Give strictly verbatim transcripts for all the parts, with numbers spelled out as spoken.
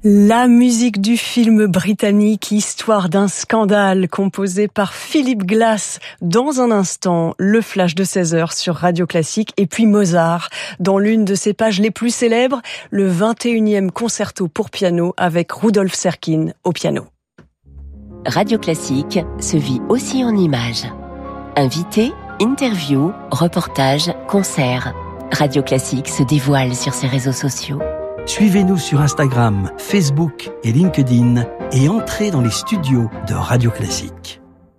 La musique du film britannique Histoire d'un scandale, composé par Philip Glass. Dans un instant, le flash de seize heures sur Radio Classique. Et puis Mozart, dans l'une de ses pages les plus célèbres, le vingt et unième concerto pour piano avec Rudolf Serkin au piano. Radio Classique se vit aussi en images. Invités, interviews, reportages, concerts. Radio Classique se dévoile sur ses réseaux sociaux. Suivez-nous sur Instagram, Facebook et LinkedIn et entrez dans les studios de Radio Classique.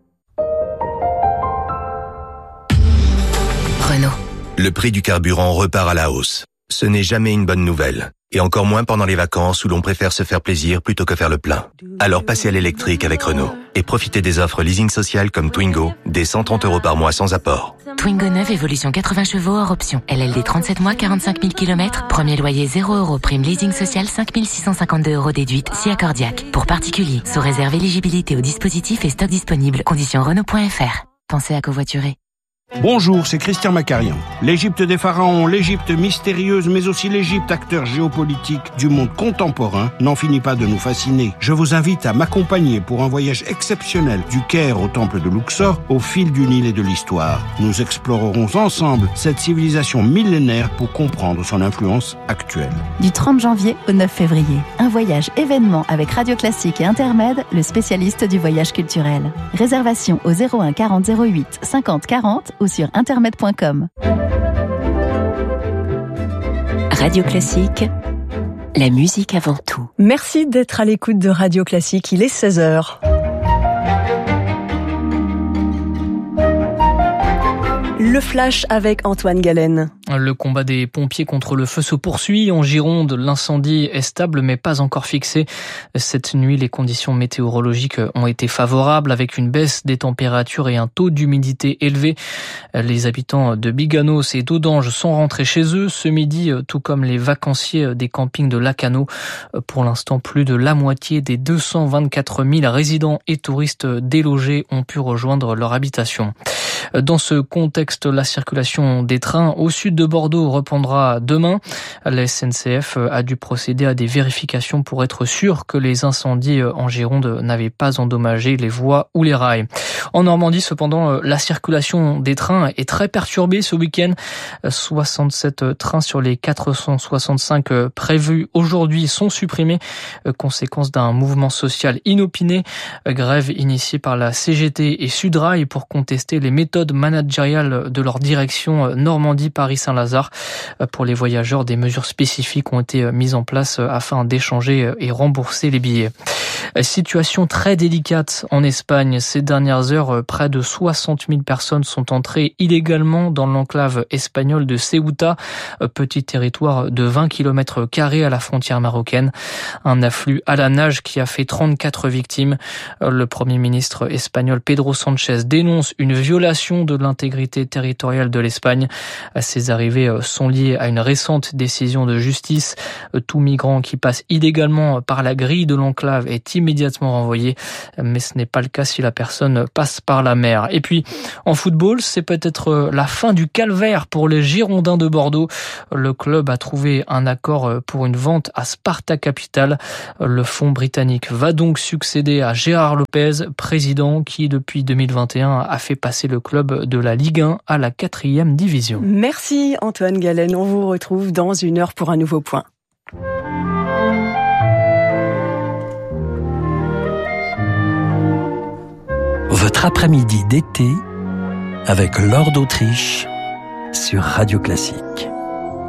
Renault. Le prix du carburant repart à la hausse. Ce n'est jamais une bonne nouvelle. Et encore moins pendant les vacances où l'on préfère se faire plaisir plutôt que faire le plein. Alors passez à l'électrique avec Renault et profitez des offres leasing social comme Twingo, dès cent trente euros par mois sans apport. Twingo neuf, évolution quatre-vingts chevaux hors option. L L D trente-sept mois, quarante-cinq mille kilomètres. Premier loyer zéro euros. Prime leasing social cinq mille six cent cinquante-deux euros déduite si accordiaque. Pour particuliers, sous réserve éligibilité au dispositif et stock disponible. Conditions Renault point F R. Pensez à covoiturer. Bonjour, c'est Christian Macarian. L'Égypte des pharaons, l'Égypte mystérieuse, mais aussi l'Égypte acteur géopolitique du monde contemporain n'en finit pas de nous fasciner. Je vous invite à m'accompagner pour un voyage exceptionnel du Caire au temple de Luxor, au fil du Nil et de l'histoire. Nous explorerons ensemble cette civilisation millénaire pour comprendre son influence actuelle. Du trente janvier au neuf février, un voyage événement avec Radio Classique et Intermed, le spécialiste du voyage culturel. Réservation au zéro un quarante zéro huit cinquante quarante ou sur intermed point com. Radio Classique, la musique avant tout. Merci d'être à l'écoute de Radio Classique, il est seize heures. Le flash avec Antoine Galen. Le combat des pompiers contre le feu se poursuit. En Gironde, l'incendie est stable mais pas encore fixé. Cette nuit, les conditions météorologiques ont été favorables avec une baisse des températures et un taux d'humidité élevé. Les habitants de Biganos et d'Audange sont rentrés chez eux ce midi, tout comme les vacanciers des campings de Lacanau. Pour l'instant, plus de la moitié des deux cent vingt-quatre mille résidents et touristes délogés ont pu rejoindre leur habitation. Dans ce contexte, la circulation des trains au sud de Bordeaux reprendra demain. La S N C F a dû procéder à des vérifications pour être sûr que les incendies en Gironde n'avaient pas endommagé les voies ou les rails. En Normandie, cependant, la circulation des trains est très perturbée ce week-end. soixante-sept trains sur les quatre cent soixante-cinq prévus aujourd'hui sont supprimés, conséquence d'un mouvement social inopiné. Grève initiée par la C G T et Sudrail pour contester les méthodes managériales de leur direction Normandie-Paris-Saint-Lazare. Pour les voyageurs, des mesures spécifiques ont été mises en place afin d'échanger et rembourser les billets. Situation très délicate en Espagne. Ces dernières heures, près de soixante mille personnes sont entrées illégalement dans l'enclave espagnole de Ceuta, petit territoire de vingt kilomètres carrés à la frontière marocaine. Un afflux à la nage qui a fait trente-quatre victimes. Le Premier ministre espagnol Pedro Sánchez dénonce une violation de l'intégrité territoriale de l'Espagne. Ces arrivées sont liées à une récente décision de justice. Tout migrant qui passe illégalement par la grille de l'enclave est immédiatement renvoyé, mais ce n'est pas le cas si la personne passe par la mer. Et puis, en football, c'est peut-être la fin du calvaire pour les Girondins de Bordeaux. Le club a trouvé un accord pour une vente à Sparta Capital. Le fonds britannique va donc succéder à Gérard Lopez, président qui, depuis deux mille vingt et un, a fait passer le club de la Ligue un à la quatrième division. Merci Antoine Galen, on vous retrouve dans une heure pour un nouveau point. Votre après-midi d'été avec Laure d'Autriche sur Radio Classique.